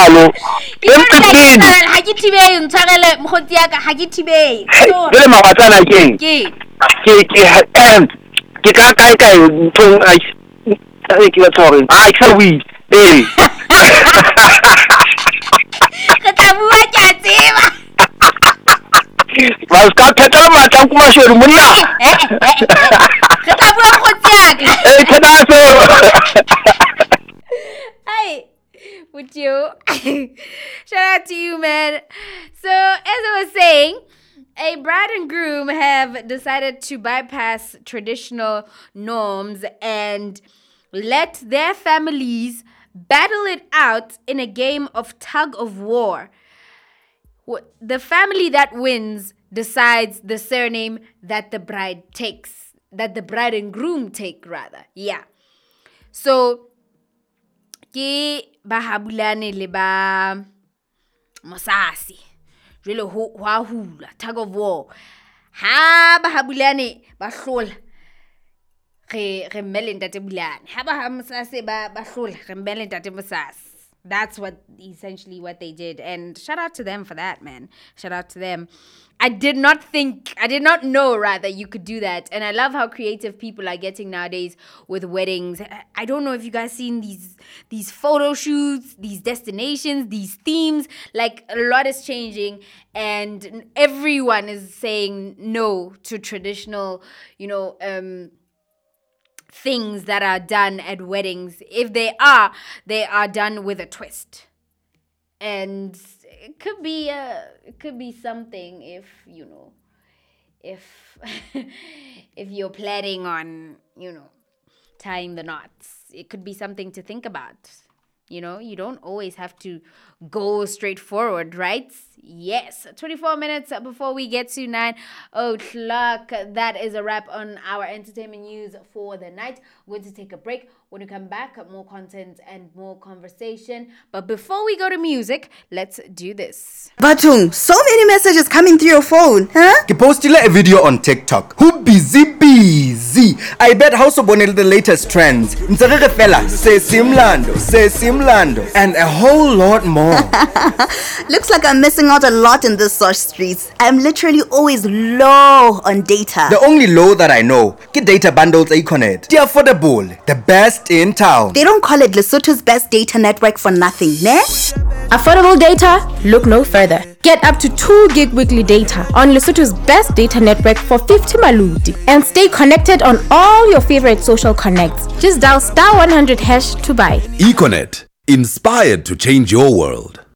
jalo empa ha ke thibeye ntshwarele mokgotsi ya ka ha ke thibeye le mabatsana keng ke ka kae ntong ai ke ba tsore ai ka wi ke tla bua ke a tseba vas ka pheta matla kuma sheri monna ke tla bua mokgotsi ya ka pheta so hey would you shout out to you, man. So as I was saying, a bride and groom have decided to bypass traditional norms and let their families battle it out in a game of tug of war. The family that wins decides the surname that the bride and groom take, rather. Yeah. So, ke ba habulane le ba mosasi. Really hua hula, tug of war. Ha ba habulane ba hlola. Re mmele ntate bulane. Ha ba mosasi ba hlola, re mmele ntate mosasi. That's essentially what they did. And shout out to them for that, man. Shout out to them. I did not know rather you could do that. And I love how creative people are getting nowadays with weddings. I don't know if you guys seen these photo shoots, these destinations, these themes. Like, a lot is changing and everyone is saying no to traditional, things that are done at weddings. If they are done with a twist. And it could be something if if you're planning on, tying the knots. It could be something to think about. You don't always have to go straight forward, right? Yes, 24 minutes before we get to 9 o'clock. That is a wrap on our entertainment news for the night. We're going to take a break. When we come back, more content and more conversation. But before we go to music, let's do this. Batung, so many messages coming through your phone, huh? Ke postile a video on TikTok. Who busy? I bet how so bonel the latest trends. Ntsarere fela, se simlando, and a whole lot more. Looks like I'm missing out a lot in this search streets. I'm literally always low on data. The only low that I know, get data bundles Econet. They're affordable, the best in town. They don't call it Lesotho's best data network for nothing, ne? Affordable data? Look no further. Get up to 2 gig weekly data on Lesotho's best data network for 50 maludi. And stay connected on all your favorite social connects. Just dial *100# to buy. Econet, inspired to change your world.